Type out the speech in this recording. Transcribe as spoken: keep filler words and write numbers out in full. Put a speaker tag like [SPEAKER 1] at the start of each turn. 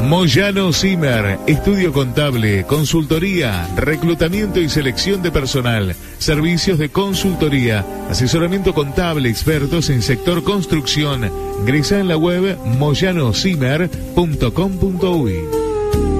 [SPEAKER 1] Moyano Zimmer, estudio contable, consultoría, reclutamiento y selección de personal, servicios de consultoría, asesoramiento contable, expertos en sector construcción. Ingresa en la web moyano zimmer punto com punto uy.